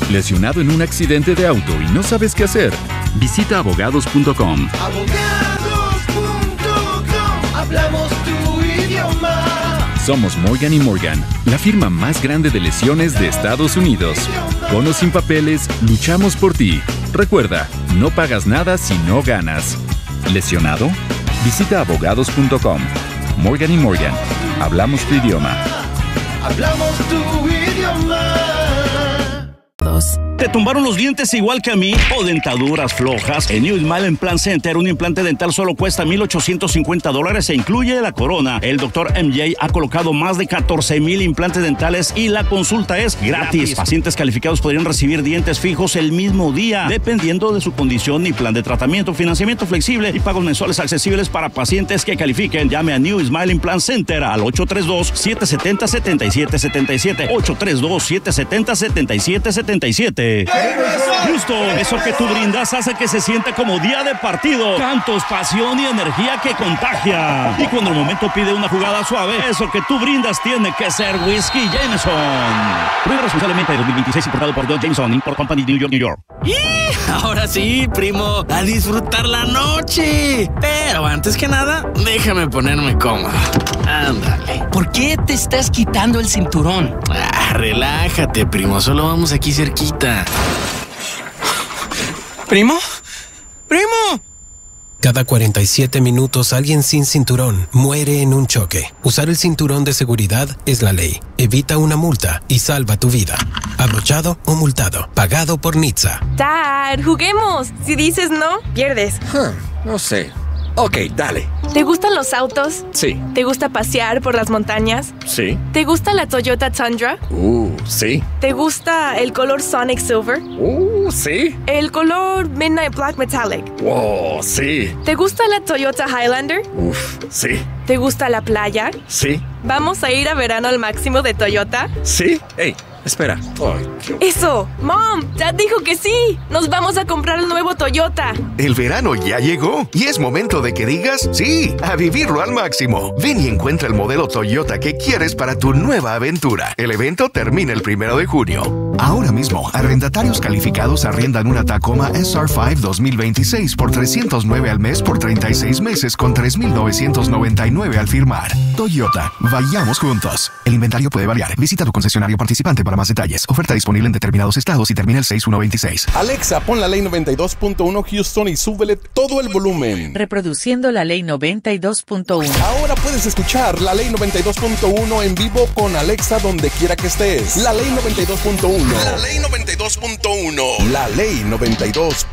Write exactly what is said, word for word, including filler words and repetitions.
¿Lesionado en un accidente de auto y no sabes qué hacer? Visita abogados punto com. Abogados punto com. Hablamos tu idioma. Somos Morgan y Morgan, la firma más grande de lesiones de Estados Unidos. Con o sin papeles, luchamos por ti. Recuerda, no pagas nada si no ganas. ¿Lesionado? Visita abogados punto com. Morgan y Morgan, hablamos tu idioma. Hablamos tu idioma. ¿Te tumbaron los dientes igual que a mí? ¿O dentaduras flojas? En New Smile Implant Center, un implante dental solo cuesta mil ochocientos cincuenta dólares e incluye la corona. El doctor M J ha colocado más de catorce mil implantes dentales y la consulta es gratis. gratis. Pacientes calificados podrían recibir dientes fijos el mismo día, dependiendo de su condición y plan de tratamiento, financiamiento flexible y pagos mensuales accesibles para pacientes que califiquen. Llame a New Smile Implant Center al ocho tres dos, siete siete cero, siete siete siete siete, ocho tres dos, siete siete cero, siete siete siete siete. Houston, eso que tú brindas hace que se sienta como día de partido. Cantos, pasión y energía que contagia. Y cuando el momento pide una jugada suave, eso que tú brindas tiene que ser Whisky Jameson. Prueba responsablemente dos mil veintiséis, importado por Don Jameson, Import Company, New York, New York. Y ahora sí, primo, a disfrutar la noche. Pero antes que nada, déjame ponerme cómodo. Ándale. ¿Por qué te estás quitando el cinturón? Ah, relájate, primo, solo vamos aquí cerquita. ¿Primo? ¡Primo! Cada cuarenta y siete minutos alguien sin cinturón muere en un choque. Usar el cinturón de seguridad es la ley. Evita una multa y salva tu vida. Abrochado o multado. Pagado por N H T S A. Dad, juguemos. Si dices no, pierdes. Huh, no sé. Ok, dale. ¿Te gustan los autos? Sí. ¿Te gusta pasear por las montañas? Sí. ¿Te gusta la Toyota Tundra? Uh, sí. ¿Te gusta el color Sonic Silver? Uh, sí. ¿El color Midnight Black Metallic? Wow, sí. ¿Te gusta la Toyota Highlander? Uf, sí. ¿Te gusta la playa? Sí. ¿Vamos a ir a verano al máximo de Toyota? Sí. Hey, espera. Ay, qué... ¡Eso! ¡Mom! ¡Dad dijo que sí! ¡Nos vamos a comprar el nuevo Toyota! El verano ya llegó y es momento de que digas sí, a vivirlo al máximo. Ven y encuentra el modelo Toyota que quieres para tu nueva aventura. El evento termina el primero de junio. Ahora mismo, arrendatarios calificados arriendan una Tacoma S R cinco dos mil veintiséis por trescientos nueve al mes por treinta y seis meses con tres mil novecientos noventa y nueve al firmar. Toyota, vayamos juntos. El inventario puede variar. Visita tu concesionario participante para más detalles. Oferta disponible en determinados estados y termina el seis uno veintiséis. Alexa, pon la ley noventa y dos punto uno Houston y súbele todo el volumen. Reproduciendo la ley noventa y dos punto uno. Ahora puedes escuchar la ley noventa y dos punto uno en vivo con Alexa donde quiera que estés. La ley noventa y dos punto uno. La ley noventa y dos punto uno. La ley noventa y dos.